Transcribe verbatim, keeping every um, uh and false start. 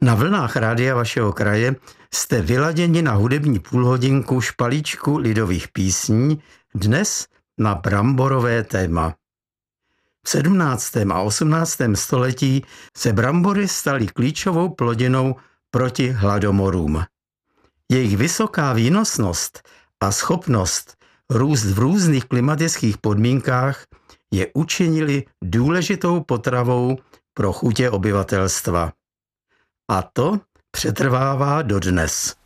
Na vlnách rádia vašeho kraje jste vyladěni na hudební půlhodinku špalíčku lidových písní, dnes na bramborové téma. V sedmnáctém a osmnáctém století se brambory staly klíčovou plodinou proti hladomorům. Jejich vysoká výnosnost a schopnost růst v různých klimatických podmínkách je učinili důležitou potravou pro chutě obyvatelstva. A to přetrvává dodnes.